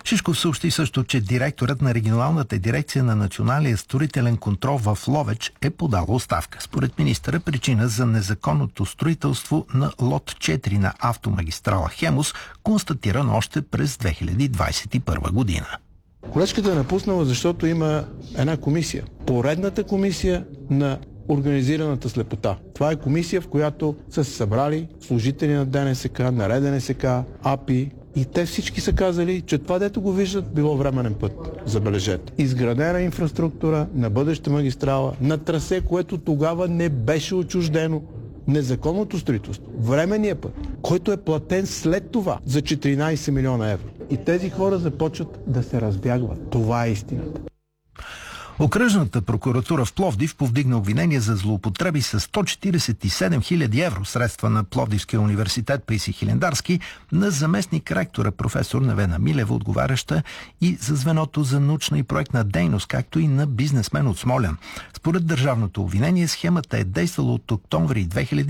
Шишков съобщи също, че директорът на регионалната дирекция на Националния строителен контрол в Ловеч е подал оставка. Според министъра, причина за незаконното строителство на лот 4 на автомагистрала Хемус, констатиран още през 2021 година. Колежката е напуснала, защото има една комисия. Поредната комисия на организираната слепота. Това е комисия, в която са се събрали служители на ДНСК, на РДНСК, АПИ и те всички са казали, че това, дето го виждат, било временен път. Забележете. Изградена инфраструктура на бъдеща магистрала, на трасе, което тогава не беше отчуждено. Незаконното строителство, временния път, който е платен след това за 14 милиона евро. И тези хора започват да се разбягват. Това е истината. Окръжната прокуратура в Пловдив повдигна обвинение за злоупотреби с 147 хиляди евро средства на Пловдивския университет Паисий Хилендарски на заместник ректора професор Невена Милева, отговаряща и за звеното за научна и проектна дейност, както и на бизнесмен от Смолян. Според държавното обвинение, схемата е действала от октомври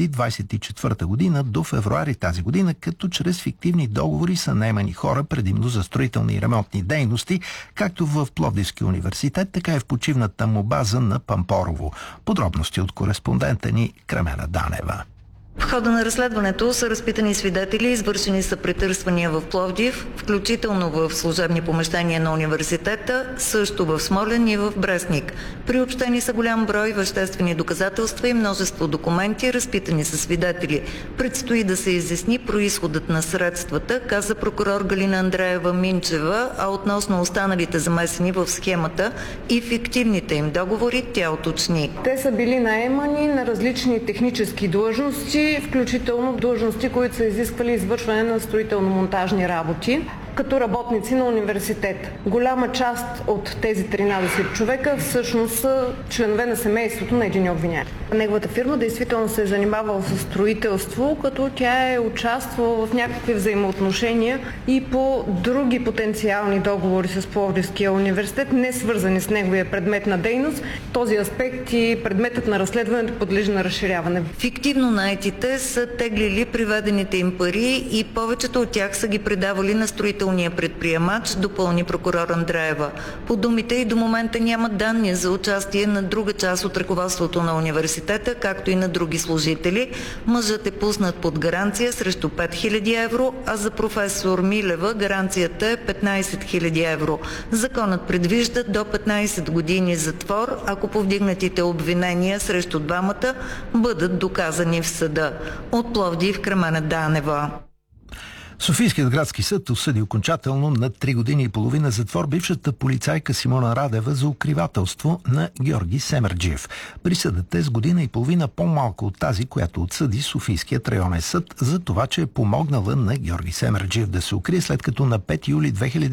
2024 година до февруари тази година, като чрез фиктивни договори са наемани хора, предимно за строителни и ремонтни дейности, както в Пловдивския университет, така и в почивната му база на Пампорово. Подробности от кореспондента ни Кремена Данева. В хода на разследването са разпитани свидетели, извършени са претърсвания в Пловдив, включително в служебни помещения на университета, също в Смолян и в Брестник. Приобщени са голям брой веществени доказателства и множество документи, разпитани са свидетели. Предстои да се изясни произходът на средствата, каза прокурор Галина Андреева Минчева, а относно останалите замесени в схемата и фиктивните им договори, тя уточни. Те са били наемани на различни технически длъжности, включително длъжности, които са изисквали извършване на строително-монтажни работи, като работници на университет. Голяма част от тези 13 човека всъщност са членове на семейството на един обвиняем. Неговата фирма действително се е занимавала с строителство, като тя е участвала в някакви взаимоотношения и по други потенциални договори с Пловдивския университет, не свързани с неговия предмет на дейност. Този аспект и предметът на разследването подлежи на разширяване. Фиктивно наетите са теглили приведените им пари и повечето от тях са ги предавали на строителния предприемач, допълни прокурор Андреева. По думите и до момента няма данни за участие на друга част от ръководството на университета, както и на други служители. Мъжът е пуснат под гаранция срещу 5000 евро, а за професор Милева гаранцията е 15 000 евро. Законът предвижда до 15 години затвор, ако повдигнатите обвинения срещу двамата бъдат доказани в съда. От Пловдив, Кремена Данева. Софийският градски съд осъди окончателно на 3 години и половина затвор бившата полицайка Симона Радева за укривателство на Георги Семерджиев. Присъдата е с година и половина по-малко от тази, която отсъди Софийският районен съд за това, че е помогнала на Георги Семерджиев да се укрие, след като на 5 юли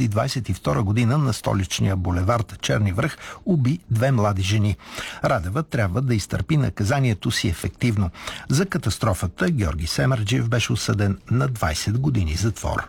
2022 година на столичния булевард Черни връх уби 2 млади жени. Радева трябва да изтърпи наказанието си ефективно. За катастрофата Георги Семерджиев беше осъден на 20 години затвор.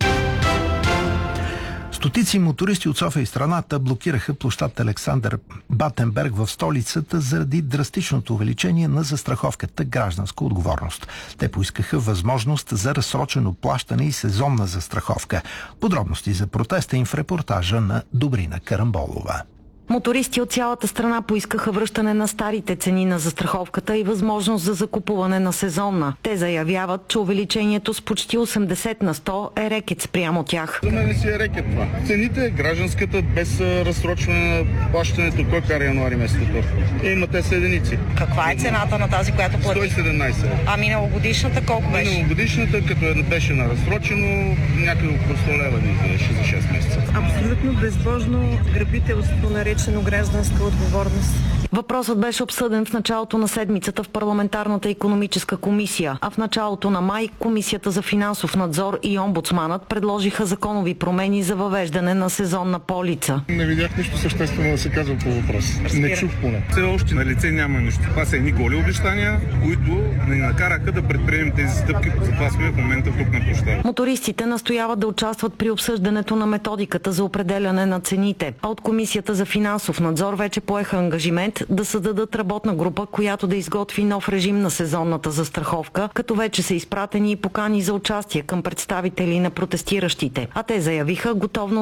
Стотици мотористи от София и страната блокираха площад Александър Батенберг в столицата заради драстичното увеличение на застраховката гражданска отговорност. Те поискаха възможност за разсрочено плащане и сезонна застраховка. Подробности за протеста им в репортажа на Добрина Карамболова. Мотористи от цялата страна поискаха връщане на старите цени на застраховката и възможност за закупуване на сезонна. Те заявяват, че увеличението с почти 80 на 100 е рекет спрямо тях. За мен си е рекет това. Цените, гражданската, без разсрочване на плащането, кой кара януари месец? Имате единици. Каква е цената на тази, която плати? 117. А миналогодишната колко беше? Миналогодишната, като беше на разсрочено, някъде около 100 лева ни излезеше за 6 месеца. Абсолютно безбожно грабителство, наречено гражданска отговорност. Въпросът беше обсъден в началото на седмицата в парламентарната икономическа комисия, а в началото на май Комисията за финансов надзор и омбудсманът предложиха законови промени за въвеждане на сезонна полица. Не видях нищо съществено да се казва по въпрос. Не чух поне. Все още на лице няма нищо. Това са едни голи обещания, които ни накараха да предприемем тези стъпки, затова сме в момента тук на площада. Мотористите настояват да участват при обсъждането на методиката за определяне на цените, а от Комисията за финансов надзор вече поеха ангажимент да създадат работна група, която да изготви нов режим на сезонната застраховка, като вече са изпратени и покани за участие към представители на протестиращите, а те заявиха готовност